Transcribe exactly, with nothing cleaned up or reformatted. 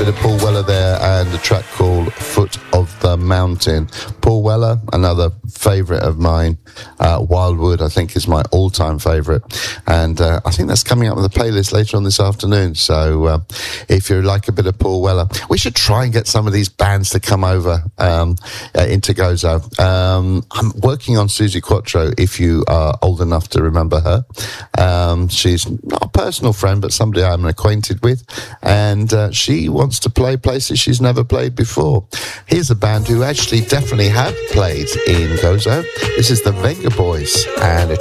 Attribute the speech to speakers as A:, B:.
A: bit of Paul Weller there and a track called Foot of the Mountain. Paul Weller, another favourite of mine. Uh, Wildwood, I think, is my all-time favourite. And uh, I think that's coming up on the playlist later on this afternoon. So uh, if you like a bit of Paul Weller, we should try and get some of these bands to come over um, uh, into Gozo. Um, I'm working on Suzi Quatro, if you are old enough to remember her. Um, she's not a personal friend, but somebody I'm acquainted with. And uh, she wants to play places she's never played before. Here's a band who actually definitely have played in Gozo. This is the Venga Boys and a